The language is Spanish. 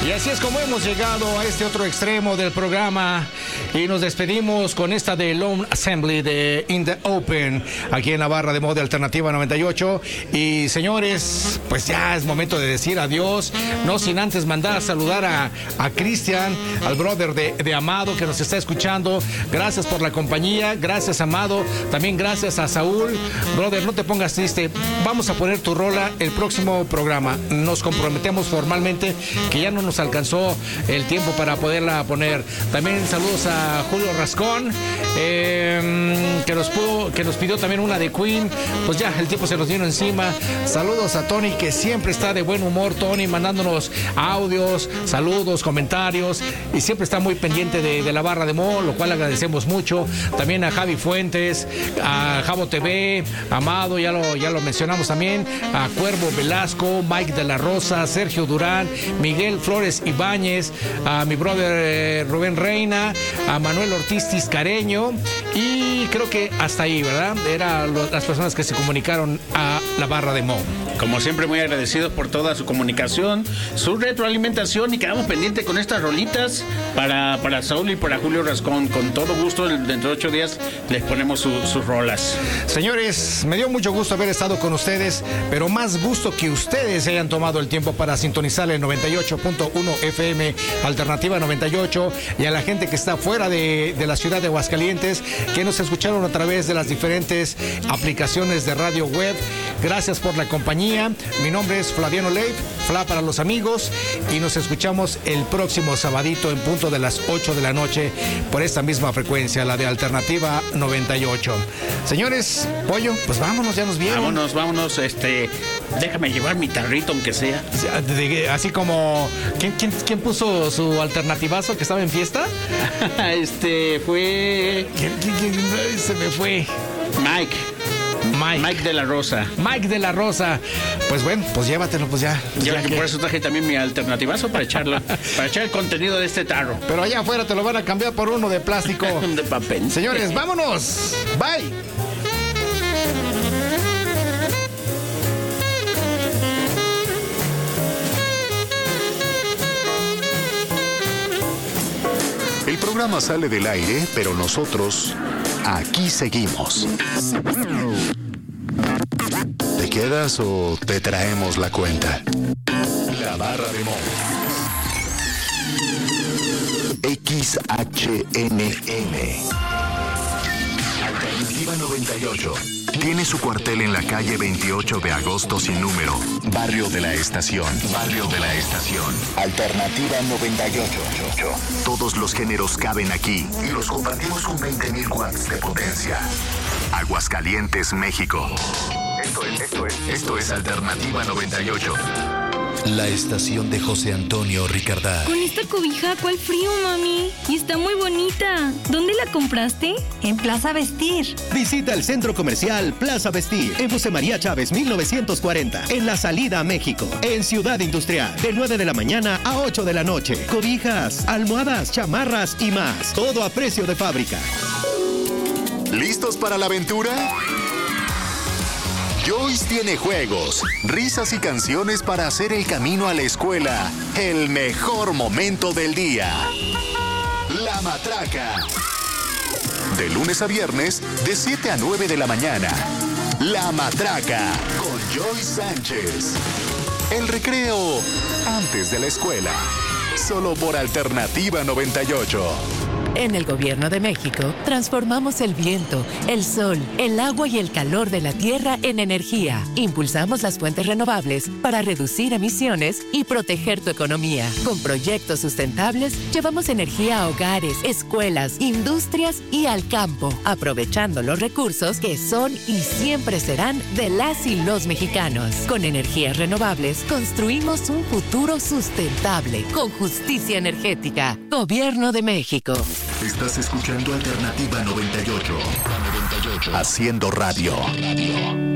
Y así es como hemos llegado a este otro extremo del programa y nos despedimos con esta de Lone Assembly de In the Open, aquí en la barra de moda Alternativa 98. Y señores, pues ya es momento de decir adiós, no sin antes mandar a saludar a Cristian, al brother de Amado que nos está escuchando. Gracias por la compañía, gracias Amado, también gracias a Saúl. Brother, no te pongas triste, vamos a poner tu rola el próximo programa. Nos comprometemos formalmente que ya no nos alcanzó el tiempo para poderla poner. También saludos a Julio Rascón, que nos pidió también una de Queen. Pues ya el tiempo se nos vino encima. Saludos a Tony, que siempre está de buen humor. Tony mandándonos audios, saludos, comentarios, y siempre está muy pendiente de la barra de Mo, lo cual agradecemos mucho. También a Javi Fuentes, a Javo TV, Amado, ya lo mencionamos también, a Cuervo Velasco, Mike de la Rosa, Sergio Durán, Miguel Flores Ibáñez, a mi brother Rubén Reina, a Manuel Ortiz Tiscareño, y creo que hasta ahí, ¿verdad? Eran las personas que se comunicaron a la barra de Mo. Como siempre, muy agradecidos por toda su comunicación, su retroalimentación, y quedamos pendientes con estas rolitas para Saúl y para Julio Rascón. Con todo gusto, dentro de 8 días les ponemos sus rolas. Señores, me dio mucho gusto haber estado con ustedes, pero más gusto que ustedes hayan tomado el tiempo para sintonizar el 98.1 FM Alternativa 98, y a la gente que está fuera de la ciudad de Aguascalientes, que nos escucharon a través de las diferentes aplicaciones de radio web. Gracias por la compañía. Mi nombre es Flaviano Leif, Fla para los amigos, y nos escuchamos el próximo sabadito en punto de las 8 de la noche por esta misma frecuencia, la de Alternativa 98. Señores, Pollo, pues vámonos, ya nos vieron. Vámonos, déjame llevar mi tarrito aunque sea. Así como, ¿quién puso su alternativazo que estaba en fiesta? Fue... ¿Quién se me fue? Mike de la Rosa. Mike de la Rosa. Pues bueno, pues llévatelo, pues ya. Por eso traje también mi alternativazo para echar el contenido de este tarro. Pero allá afuera te lo van a cambiar por uno de plástico. De papel. Señores, vámonos. Bye. El programa sale del aire, pero nosotros aquí seguimos. ¿Te quedas o te traemos la cuenta? La barra de Mo. XHNN. Alternativa 98. Tiene su cuartel en la calle 28 de agosto sin número. Barrio de la Estación. Alternativa 98. Todos los géneros caben aquí y los compartimos con 20,000 watts de potencia. Aguascalientes, México. Esto es Alternativa 98. La estación de José Antonio Ricardá. Con esta cobija, ¿cuál frío, mami? Y está muy bonita. ¿Dónde la compraste? En Plaza Vestir. Visita el centro comercial Plaza Vestir en José María Chávez 1940, en la salida a México, en Ciudad Industrial, de 9 de la mañana a 8 de la noche. Cobijas, almohadas, chamarras y más. Todo a precio de fábrica. ¿Listos para la aventura? Joyce tiene juegos, risas y canciones para hacer el camino a la escuela el mejor momento del día. La Matraca. De lunes a viernes, de 7 a 9 de la mañana. La Matraca, con Joyce Sánchez. El recreo antes de la escuela. Solo por Alternativa 98. En el Gobierno de México, transformamos el viento, el sol, el agua y el calor de la tierra en energía. Impulsamos las fuentes renovables para reducir emisiones y proteger tu economía. Con proyectos sustentables, llevamos energía a hogares, escuelas, industrias y al campo, aprovechando los recursos que son y siempre serán de las y los mexicanos. Con energías renovables, construimos un futuro sustentable, con justicia energética. Gobierno de México. Estás escuchando Alternativa 98. Haciendo radio.